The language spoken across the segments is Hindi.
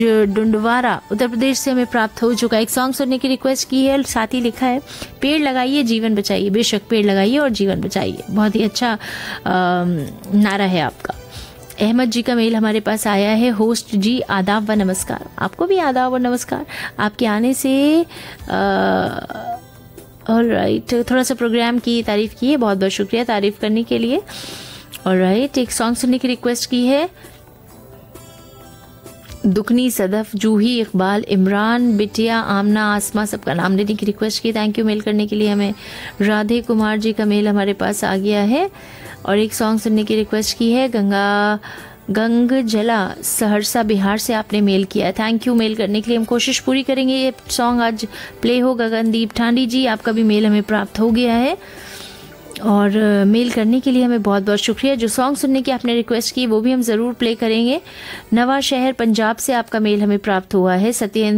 डुंडवारा उत्तर प्रदेश से हमें प्राप्त हो चुका। एक सॉन्ग सुनने की रिक्वेस्ट की है, साथ ही लिखा है पेड़ लगाइए जीवन बचाइए। बेशक पेड़ लगाइए और जीवन बचाइए, बहुत ही अच्छा नारा है आपका। अहमद जी का मेल हमारे पास आया है। होस्ट जी आदाब व नमस्कार। आपको भी आदाब और नमस्कार। आपके आने से ऑलराइट, थोड़ा सा प्रोग्राम की तारीफ की है, बहुत बहुत शुक्रिया तारीफ करने के लिए। ऑलराइट, एक सॉन्ग सुनने की रिक्वेस्ट की है। दुखनी, सदफ, जूही, इकबाल, इमरान, बिटिया, आमना, आसमा, सबका नाम लेने की रिक्वेस्ट की। थैंक यू मेल करने के लिए हमें। राधे कुमार जी का मेल हमारे पास आ गया है और एक सॉन्ग सुनने की रिक्वेस्ट की है। गंग जला, सहरसा बिहार से आपने मेल किया है। थैंक यू मेल करने के लिए। हम कोशिश पूरी करेंगे ये सॉन्ग आज प्ले हो। गगनदीप ठांडी जी, आपका भी मेल हमें प्राप्त हो गया है और मेल करने के लिए हमें बहुत बहुत शुक्रिया। जो सॉन्ग सुनने की आपने रिक्वेस्ट की वो भी हम ज़रूर प्ले करेंगे। नवा शहर पंजाब से आपका मेल हमें प्राप्त हुआ है।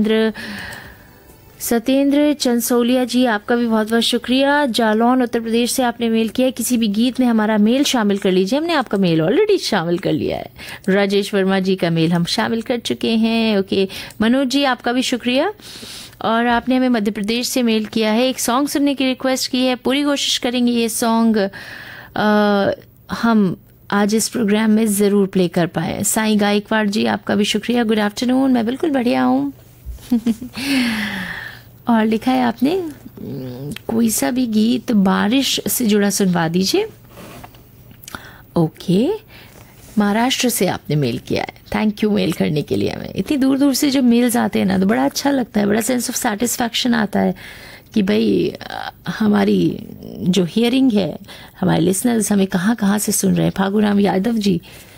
सत्येंद्र चंसोलिया जी, आपका भी बहुत बहुत शुक्रिया। जालौन उत्तर प्रदेश से आपने मेल किया है। किसी भी गीत में हमारा मेल शामिल कर लीजिए। हमने आपका मेल ऑलरेडी शामिल कर लिया है। राजेश वर्मा जी का मेल हम शामिल कर चुके हैं। ओके, मनोज जी आपका भी शुक्रिया। और आपने हमें मध्य प्रदेश से मेल किया है। एक सॉन्ग सुनने की रिक्वेस्ट की है। पूरी कोशिश करेंगे ये सॉन्ग हम आज इस प्रोग्राम में ज़रूर प्ले कर पाए। साईं गायकवाड़ जी, आपका भी शुक्रिया। गुड आफ्टरनून, मैं बिल्कुल बढ़िया हूँ। और लिखा है आपने कोई सा भी गीत बारिश से जुड़ा सुनवा दीजिए। ओके, महाराष्ट्र से आपने मेल किया है। थैंक यू मेल करने के लिए। हमें इतनी दूर दूर से जब मेल्स आते हैं ना तो बड़ा अच्छा लगता है, बड़ा सेंस ऑफ सेटिस्फैक्शन आता है कि भाई हमारी जो हियरिंग है, हमारे लिसनर्स हमें कहाँ कहाँ से सुन रहे हैं। फागुराम यादव जी,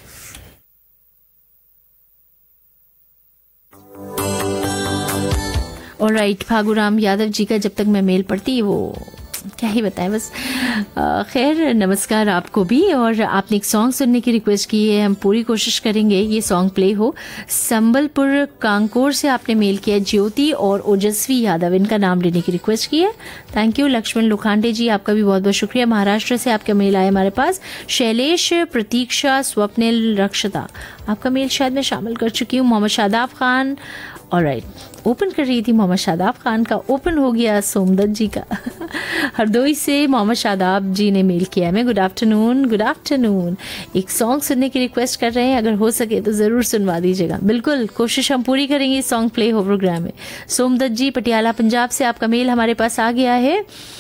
ऑलराइट, फागुराम यादव जी का जब तक मैं मेल पढ़ती वो क्या ही बताएं बस। खैर, नमस्कार आपको भी। और आपने एक सॉन्ग सुनने की रिक्वेस्ट की है, हम पूरी कोशिश करेंगे ये सॉन्ग प्ले हो। संबलपुर कांकोर से आपने मेल किया। ज्योति और ओजस्वी यादव, इनका नाम लेने की रिक्वेस्ट की है। Thank you. लक्ष्मण लोखंडे जी, आपका भी बहुत बहुत शुक्रिया। महाराष्ट्र से आपका मेल आया हमारे पास। शैलेश, प्रतीक्षा, स्वप्निल, रक्षता, आपका मेल शायद मैं शामिल कर चुकी हूँ। मोहम्मद शादाब खान, ऑलराइट, ओपन कर रही थी मोहम्मद शादाब खान का, ओपन हो गया सोमदत्त जी का। हरदोई से मोहम्मद शादाब जी ने मेल किया है। Good afternoon, good afternoon. एक सॉन्ग सुनने की रिक्वेस्ट कर रहे हैं, अगर हो सके तो ज़रूर सुनवा दीजिएगा। बिल्कुल कोशिश हम पूरी करेंगे सॉन्ग प्ले हो प्रोग्राम में। सोमदत्त जी पटियाला पंजाब से आपका मेल हमारे पास आ गया है।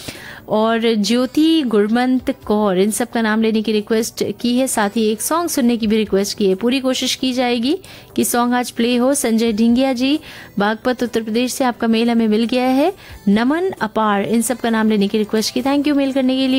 और ज्योति, गुरमंत कौर, इन सब का नाम लेने की रिक्वेस्ट की है। साथ ही एक सॉन्ग सुनने की भी रिक्वेस्ट की है। पूरी कोशिश की जाएगी कि सॉन्ग आज प्ले हो। संजय ढिंगिया जी, बागपत उत्तर प्रदेश से आपका मेल हमें मिल गया है। नमन अपार, इन सब का नाम लेने की रिक्वेस्ट की। थैंक यू मेल करने के लिए।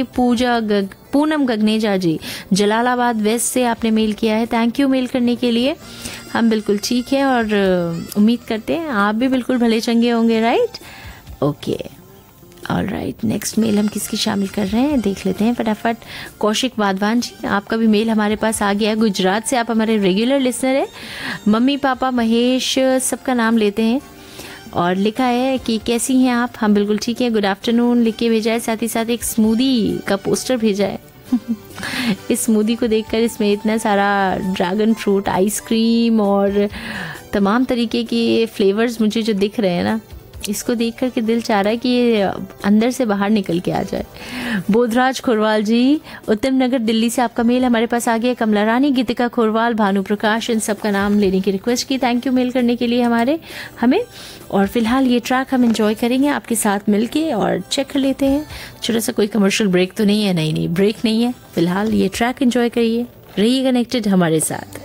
पूनम गगनेजा जी, जलालाबाद वेस्ट से आपने मेल किया है। थैंक यू मेल करने के लिए। हम बिल्कुल ठीक है और उम्मीद करते हैं आप भी बिल्कुल भले चंगे होंगे, right? Okay, alright, next mail हम किसकी शामिल कर रहे हैं देख लेते हैं फटाफट। कौशिक वाधवान जी, आपका भी मेल हमारे पास आ गया है। गुजरात से आप हमारे रेगुलर लिसनर हैं। मम्मी पापा महेश, सबका नाम लेते हैं। और लिखा है कि कैसी हैं आप? हम बिल्कुल ठीक है, गुड आफ्टरनून लिख के भेजा है। साथ ही साथ एक स्मूदी का पोस्टर भेजा है। इस स्मूदी को देखकर इसमें इतना सारा ड्रैगन फ्रूट, आइसक्रीम और तमाम तरीके के फ्लेवर्स मुझे जो दिख रहे हैं ना, इसको देख कर के दिल चाह रहा है कि ये अंदर से बाहर निकल के आ जाए। बोधराज खोरवाल जी, उत्तम नगर दिल्ली से आपका मेल हमारे पास आ गया। कमला रानी, गीतिका खोरवाल, भानु प्रकाश, इन सब का नाम लेने की रिक्वेस्ट की। थैंक यू मेल करने के लिए हमें। और फिलहाल ये ट्रैक हम एंजॉय करेंगे आपके साथ मिलके। और चेक कर लेते हैं छोटा सा कोई कमर्शियल ब्रेक तो नहीं है। नहीं, ब्रेक नहीं है। फिलहाल ये ट्रैक एंजॉय करिए, रहिए कनेक्टेड हमारे साथ।